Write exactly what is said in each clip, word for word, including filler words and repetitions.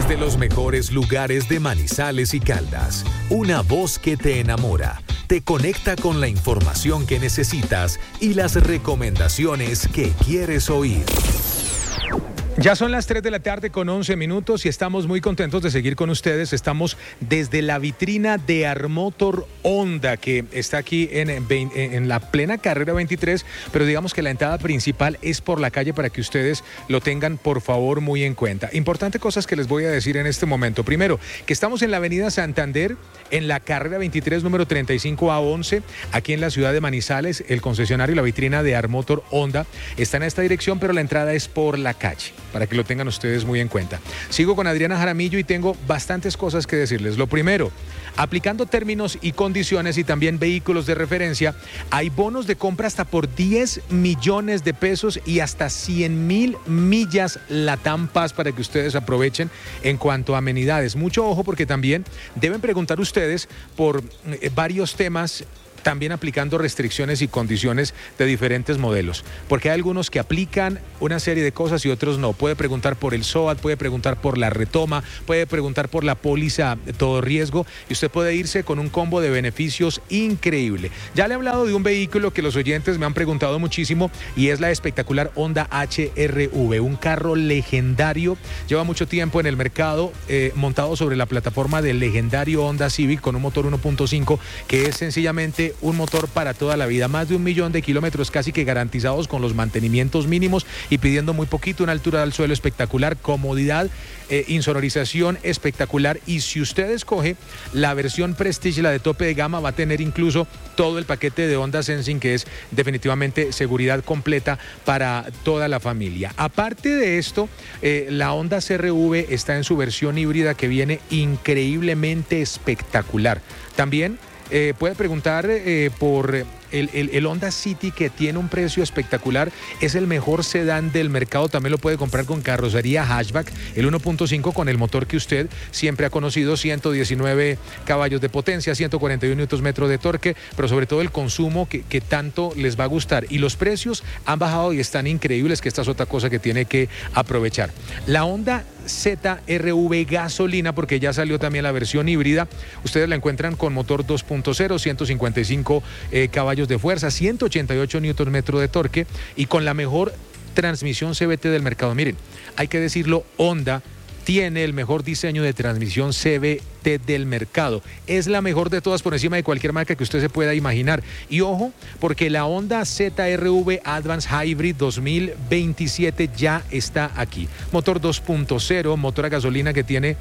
Desde los mejores lugares de Manizales y Caldas, una voz que te enamora, te conecta con la información que necesitas y las recomendaciones que quieres oír. Ya son las tres de la tarde con once minutos y estamos muy contentos de seguir con ustedes. Estamos desde la vitrina de Armotor Honda, que está aquí en, en, en la plena carrera veintitrés, pero digamos que la entrada principal es por la calle para que ustedes lo tengan por favor muy en cuenta. Importantes cosas que les voy a decir en este momento. Primero, que estamos en la avenida Santander, en la carrera veintitrés, número treinta y cinco A once, aquí en la ciudad de Manizales. El concesionario y la vitrina de Armotor Honda está en esta dirección, pero la entrada es por la calle, para que lo tengan ustedes muy en cuenta. Sigo con Adriana Jaramillo y tengo bastantes cosas que decirles. Lo primero, aplicando términos y condiciones y también vehículos de referencia, hay bonos de compra hasta por diez millones de pesos y hasta cien mil millas Latam Paz para que ustedes aprovechen en cuanto a amenidades. Mucho ojo porque también deben preguntar ustedes por eh, varios temas, también aplicando restricciones y condiciones de diferentes modelos, porque hay algunos que aplican una serie de cosas y otros no. Puede preguntar por el SOAT, puede preguntar por la retoma, puede preguntar por la póliza de todo riesgo y usted puede irse con un combo de beneficios increíble. Ya le he hablado de un vehículo que los oyentes me han preguntado muchísimo y es la espectacular Honda H R V, un carro legendario, lleva mucho tiempo en el mercado, eh, montado sobre la plataforma del legendario Honda Civic con un motor uno punto cinco que es sencillamente un motor para toda la vida, más de un millón de kilómetros casi que garantizados con los mantenimientos mínimos y pidiendo muy poquito, una altura del suelo espectacular, comodidad, eh, insonorización espectacular, y si usted escoge la versión Prestige, la de tope de gama, va a tener incluso todo el paquete de Honda Sensing, que es definitivamente seguridad completa para toda la familia. Aparte de esto, eh, la Honda C R V está en su versión híbrida que viene increíblemente espectacular. También Eh, puede preguntar eh, por el, el, el Honda City, que tiene un precio espectacular, es el mejor sedán del mercado, también lo puede comprar con carrocería hatchback, el uno punto cinco con el motor que usted siempre ha conocido, ciento diecinueve caballos de potencia, ciento cuarenta y uno newton metros de torque, pero sobre todo el consumo que, que tanto les va a gustar, y los precios han bajado y están increíbles, que esta es otra cosa que tiene que aprovechar. La Honda Z R V gasolina, porque ya salió también la versión híbrida, ustedes la encuentran con motor dos punto cero, ciento cincuenta y cinco eh, caballos de fuerza, ciento ochenta y ocho newton metros de torque y con la mejor transmisión C V T del mercado. Miren, hay que decirlo, Honda tiene el mejor diseño de transmisión C V T del mercado. Es la mejor de todas por encima de cualquier marca que usted se pueda imaginar. Y ojo, porque la Honda Z R V Advance Hybrid dos mil veintisiete ya está aquí. Motor dos punto cero, motor a gasolina que tiene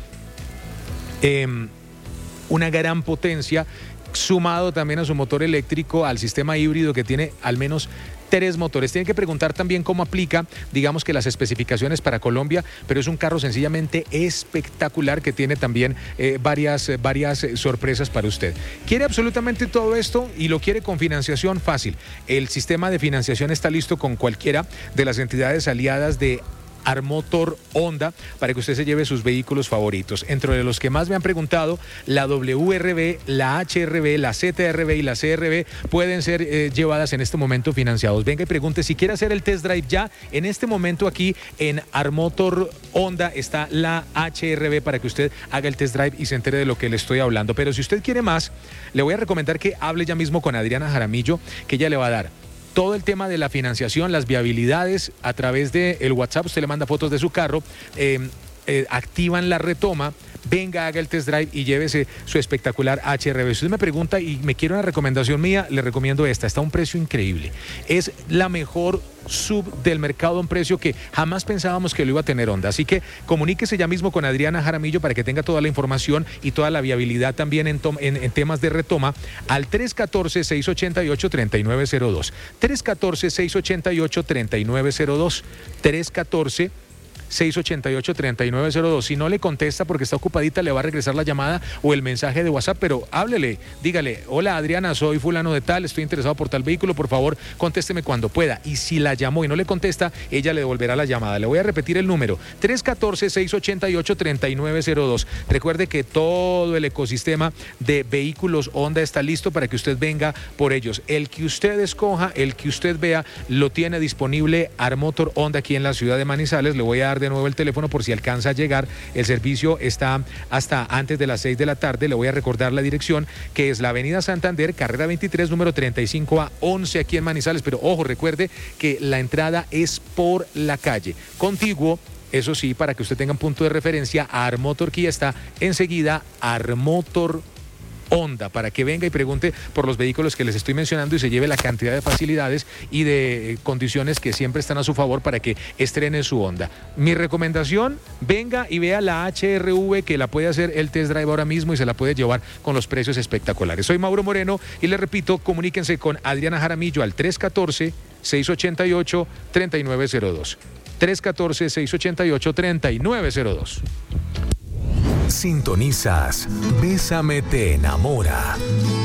eh, una gran potencia, sumado también a su motor eléctrico, al sistema híbrido que tiene al menos tres motores. Tienen que preguntar también cómo aplica, digamos que las especificaciones para Colombia, pero es un carro sencillamente espectacular que tiene también eh, varias, eh, varias eh, sorpresas para usted. ¿Quiere absolutamente todo esto y lo quiere con financiación? Fácil. El sistema de financiación está listo con cualquiera de las entidades aliadas de Armotor Honda para que usted se lleve sus vehículos favoritos. Entre los que más me han preguntado, la W R V, la H R V, la Z R V y la C R V pueden ser eh, llevadas en este momento financiados. Venga y pregunte si quiere hacer el test drive ya. En este momento aquí en Armotor Honda está la H R V para que usted haga el test drive y se entere de lo que le estoy hablando. Pero si usted quiere más, le voy a recomendar que hable ya mismo con Adriana Jaramillo, que ella le va a dar todo el tema de la financiación, las viabilidades a través del WhatsApp. Usted le manda fotos de su carro, eh, eh, activan la retoma, venga, haga el test drive y llévese su espectacular H R V. Si usted me pregunta y me quiere una recomendación mía, le recomiendo esta. Está a un precio increíble. Es la mejor sub del mercado, a un precio que jamás pensábamos que lo iba a tener Honda. Así que comuníquese ya mismo con Adriana Jaramillo para que tenga toda la información y toda la viabilidad también en, en, en temas de retoma al tres uno cuatro, seis ocho ocho, tres nueve cero dos. tres uno cuatro, seis ocho ocho, tres nueve cero dos. tres uno cuatro, seis ocho ocho, tres nueve cero dos. Si no le contesta porque está ocupadita, le va a regresar la llamada o el mensaje de WhatsApp, pero háblele, dígale: hola Adriana, soy fulano de tal, estoy interesado por tal vehículo, por favor contésteme cuando pueda. Y si la llamó y no le contesta, ella le devolverá la llamada. Le voy a repetir el número: tres uno cuatro, seis ocho ocho, tres nueve cero dos. Recuerde que todo el ecosistema de vehículos Honda está listo para que usted venga por ellos. El que usted escoja, el que usted vea, lo tiene disponible Armotor Honda aquí en la ciudad de Manizales. Le voy a dar de nuevo el teléfono por si alcanza a llegar. El servicio está hasta antes de las seis de la tarde. Le voy a recordar la dirección, que es la avenida Santander, carrera veintitrés, número treinta y cinco A once, aquí en Manizales. Pero ojo, recuerde que la entrada es por la calle, contiguo, eso sí, para que usted tenga un punto de referencia, a Armotor Kia está enseguida Armotor Honda, para que venga y pregunte por los vehículos que les estoy mencionando y se lleve la cantidad de facilidades y de condiciones que siempre están a su favor para que estrene su Honda. Mi recomendación, venga y vea la H R V, que la puede hacer el test drive ahora mismo y se la puede llevar con los precios espectaculares. Soy Mauro Moreno y les repito, comuníquense con Adriana Jaramillo al tres uno cuatro, seis ocho ocho, tres nueve cero dos. tres uno cuatro, seis ocho ocho, tres nueve cero dos. Sintonizas Bésame te enamora.